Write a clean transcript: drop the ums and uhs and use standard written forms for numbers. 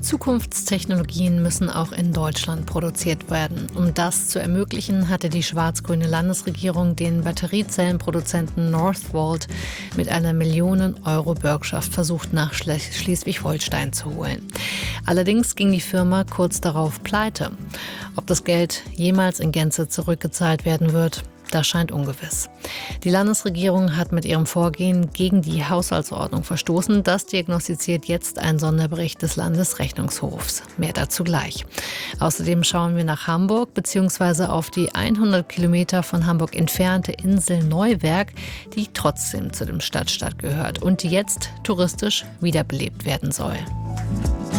Zukunftstechnologien müssen auch in Deutschland produziert werden. Um das zu ermöglichen, hatte die schwarz-grüne Landesregierung den Batteriezellenproduzenten Northvolt mit einer Millionen-Euro-Bürgschaft versucht, nach Schleswig-Holstein zu holen. Allerdings ging die Firma kurz darauf pleite. Ob das Geld jemals in Gänze zurückgezahlt werden wird, das scheint ungewiss. Die Landesregierung hat mit ihrem Vorgehen gegen die Haushaltsordnung verstoßen. Das diagnostiziert jetzt ein Sonderbericht des Landesrechnungshofs. Mehr dazu gleich. Außerdem schauen wir nach Hamburg bzw. auf die 100 Kilometer von Hamburg entfernte Insel Neuwerk, die trotzdem zu dem Stadtstaat gehört und die jetzt touristisch wiederbelebt werden soll.